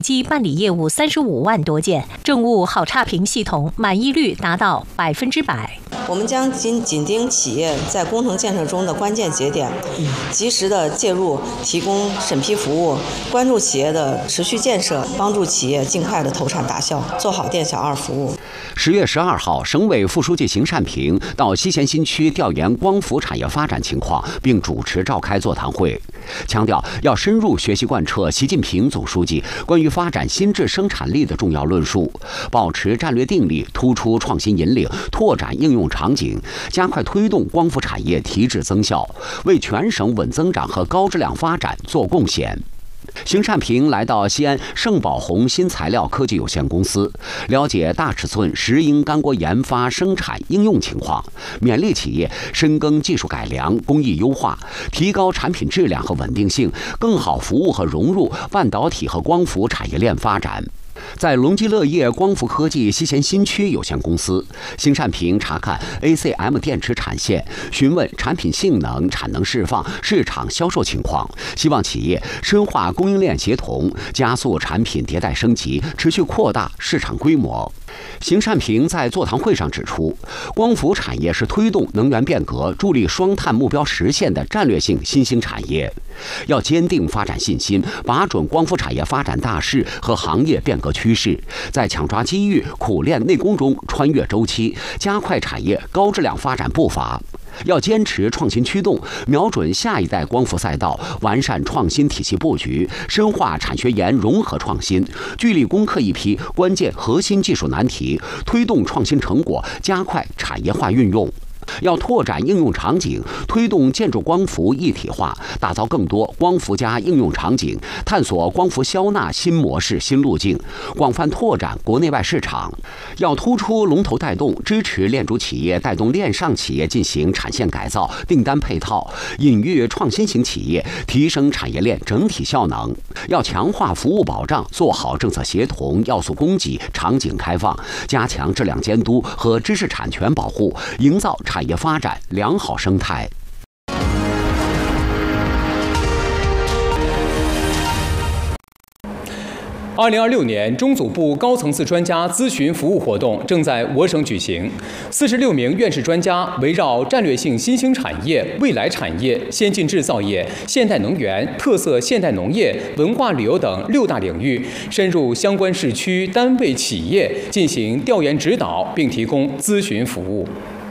即办理业务35万多件，政务好差评系统满意率达到100%。 我们将紧盯企业在工程建设中的关键节点，及时的介入，提供审批服务，关注企业的持续建设，帮助企业尽快的投产打效，做好店小二服务。 10月12号，省委副书记邢善平到西咸新区调研光伏产业发展情况，并主持召开座谈会，强调要深入学习贯彻习近平总书记关于发展新质生产力的重要论述，保持战略定力，突出创新引领，拓展应用场景，加快推动光伏产业提质增效，为全省稳增长和高质量发展做贡献。邢善平来到西安盛宝红新材料科技有限公司，了解大尺寸石英干锅研发、生产、应用情况，勉励企业深耕技术改良、工艺优化，提高产品质量和稳定性，更好服务和融入半导体和光伏产业链发展。在隆基乐业光伏科技西咸新区有限公司，邢善平查看 ACM 电池产线，询问产品性能、产能释放、市场销售情况，希望企业深化供应链协同，加速产品迭代升级，持续扩大市场规模。邢善平在座谈会上指出，光伏产业是推动能源变革、助力双碳目标实现的战略性新兴产业，要坚定发展信心，把准光伏产业发展大势和行业变革趋势，在抢抓机遇、苦练内功中穿越周期，加快产业高质量发展步伐。要坚持创新驱动，瞄准下一代光伏赛道，完善创新体系布局，深化产学研融合创新，聚力攻克一批关键核心技术难题，推动创新成果加快产业化运用。要拓展应用场景，推动建筑光伏一体化，打造更多光伏加应用场景，探索光伏消纳新模式、新路径，广泛拓展国内外市场。要突出龙头带动，支持链主企业带动链上企业进行产线改造、订单配套，引育创新型企业，提升产业链整体效能。要强化服务保障，做好政策协同、要素供给、场景开放，加强质量监督和知识产权保护，营造产业发展良好生态。 2026年中组部高层次专家咨询服务活动正在我省举行，46名院士专家围绕战略性新兴产业、未来产业、先进制造业、现代能源、特色现代农业、文化旅游等6大领域，深入相关市区、单位、企业进行调研指导，并提供咨询服务。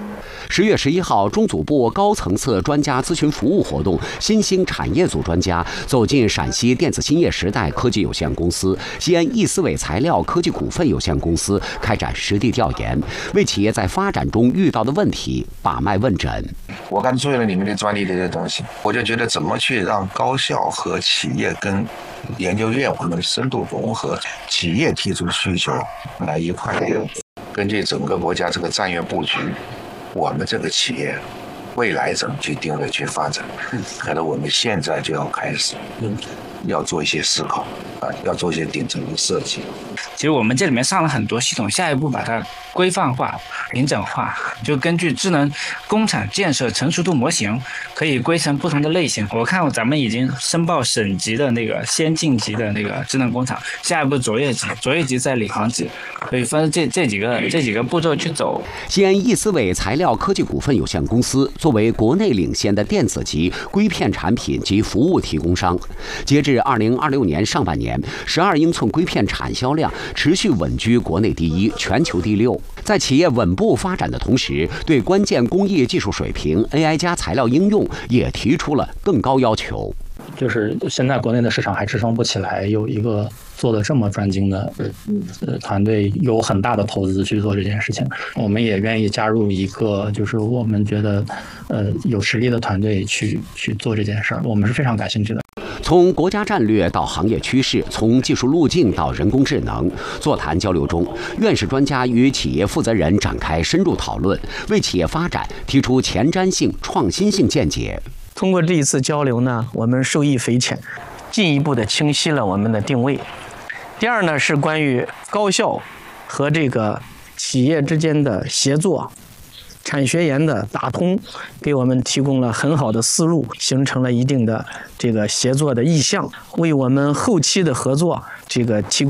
10月11号，中组部高层次专家咨询服务活动，新兴产业组专家走进陕西电子兴业时代科技有限公司、西安易思伟材料科技股份有限公司开展实地调研，为企业在发展中遇到的问题把脉问诊。 我刚注意了你们的专利这些东西，我就觉得怎么去让高校和企业跟研究院我们深度融合，企业提出需求来一块的，根据整个国家这个战略布局，我们这个企业未来怎么去定位去发展，可能我们现在就要开始要做一些思考要做一些顶层的设计。 其实我们这里面上了很多系统，下一步把它规范化、平整化，就根据智能工厂建设成熟度模型，可以规成不同的类型。我看咱们已经申报省级的那个先进级的那个智能工厂，下一步卓越级在领航级，所以分这几个步骤去走。 西安易思伟材料科技股份有限公司作为国内领先的电子级硅片产品及服务提供商，截至2026年上半年，12英寸硅片产销量持续稳居国内第1、全球第6。在企业稳步发展的同时，对关键工艺技术水平、AI 加材料应用也提出了更高要求。 就是现在国内的市场还支撑不起来，有一个做的这么专精的团队，有很大的投资去做这件事情。我们也愿意加入一个就是我们觉得有实力的团队去做这件事儿，我们是非常感兴趣的。 从国家战略到行业趋势，从技术路径到人工智能，座谈交流中，院士专家与企业负责人展开深入讨论，为企业发展提出前瞻性、创新性见解。 通过这一次交流呢，我们受益匪浅，进一步的清晰了我们的定位。第二呢，是关于高校和这个企业之间的协作， 产学研的打通，给我们提供了很好的思路，形成了一定的这个协作的意向，为我们后期的合作这个提供